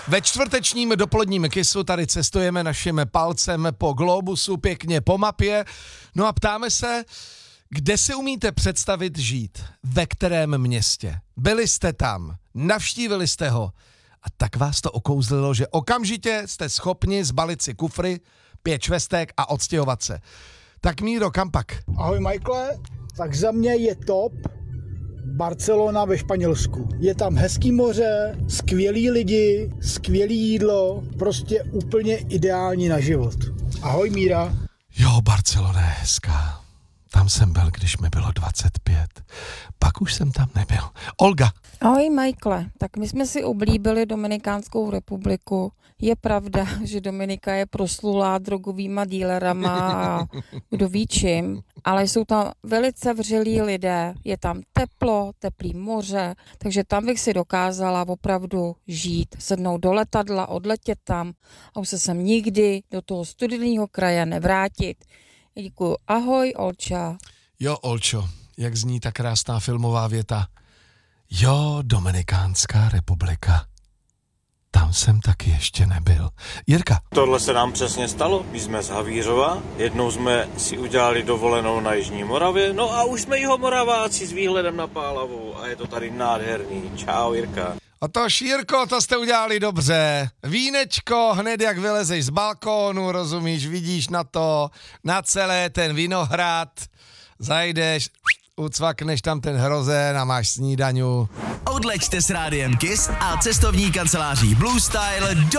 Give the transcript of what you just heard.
Ve čtvrtečním dopoledním kysu tady cestujeme naším palcem po globusu, pěkně po mapě. No a ptáme se, kde si umíte představit žít? Ve kterém městě? Byli jste tam, navštívili jste ho a tak vás to okouzlilo, že okamžitě jste schopni zbalit si kufry, 5 švestek a odstěhovat se. Tak Míro, kam pak? Ahoj Michaele, tak za mě je top Barcelona ve Španělsku. Je tam hezký moře, skvělí lidi, skvělý jídlo, prostě úplně ideální na život. Ahoj Míra. Jo, Barcelona je hezká. Tam jsem byl, když mi bylo 25. Pak už jsem tam nebyl. Olga. Ahoj Michaele, tak my jsme si oblíbili Dominikánskou republiku. Je pravda, že Dominika je proslulá drogovýma dílerama a kdo ví čím, ale jsou tam velice vřelí lidé, je tam teplo, teplý moře, takže tam bych si dokázala opravdu žít, sednout do letadla, odletět tam a už se sem nikdy do toho studeného kraje nevrátit. Děkuju. Ahoj, Olča. Jo, Olčo, jak zní ta krásná filmová věta. Jo, Dominikánská republika. Tam jsem taky ještě nebyl. Jirka. Tohle se nám přesně stalo. My jsme z Havířova, jednou jsme si udělali dovolenou na Jižní Moravě, no a už jsme Jihomoraváci s výhledem na Pálavu a je to tady nádherný. Čau, Jirka. A to Šírko, to jste udělali dobře. Vínečko, hned jak vylezeš z balkónu, rozumíš, vidíš na to, na celé ten vinohrad, zajdeš, ucvakneš tam ten hrozen a máš snídaňu. Odleďte s Rádiem Kiss a cestovní kanceláří Blue Style do